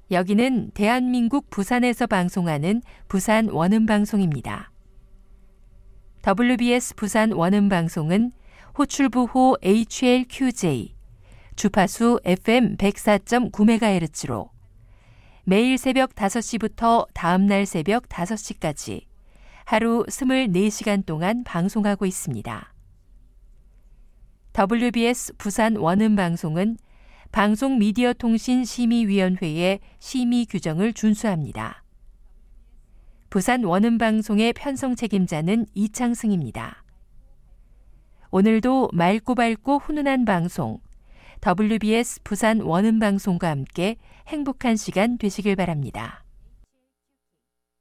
여기는 대한민국 부산에서 방송하는 부산 원음방송입니다. WBS 부산 원음방송은 호출부호 HLQJ, 주파수 FM 104.9MHz로 매일 새벽 5시부터 다음날 새벽 5시까지 하루 24시간 동안 방송하고 있습니다. WBS 부산 원음방송은 방송미디어통신심의위원회의 심의 규정을 준수합니다. 부산 원음방송의 편성 책임자는 이창승입니다. 오늘도 맑고 밝고 훈훈한 방송, WBS 부산 원음방송과 함께 행복한 시간 되시길 바랍니다.